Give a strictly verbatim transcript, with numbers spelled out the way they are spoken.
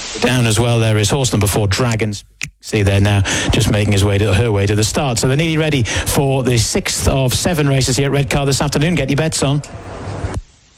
Down as well, there is horse number four, Dragons. See there now, just making his way to her way to the start. So they're nearly ready for the sixth of seven races here at Redcar this afternoon. Get your bets on.